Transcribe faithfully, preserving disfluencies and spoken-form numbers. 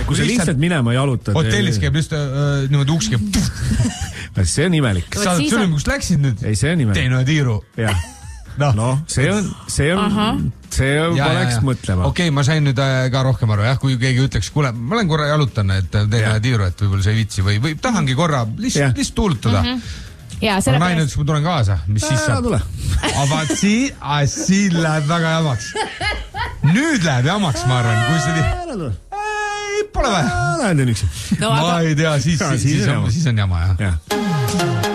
kui sa lihtsalt minema jalutad. Hotellis käib lihtsalt niimoodi uks käib. See on imelik. Sa oled sülim, kus läksid nüüd? Ei, see on imelik. Tein ühe tiiru. Jah. No, no, see on, see on, see on, paneks mõtlema. Okei, ma sain nüüd ka rohkem aru, jah, kui keegi ütleks, kuule, ma olen korra jalutan, et teen ühe tiiru, et võib-olla see ei vitsi või, või tahangi korra lihtsalt list tuulutada. Ja, aga naine ütles, kui ma tulen kaasa, mis siis saab? Aga siin, siin läheb väga jamaks. Nüüd läheb jamaks, ma arvan, kui see ei, pole vähe. Lähen teen üks. Ma ei tea, siis on jama, jah.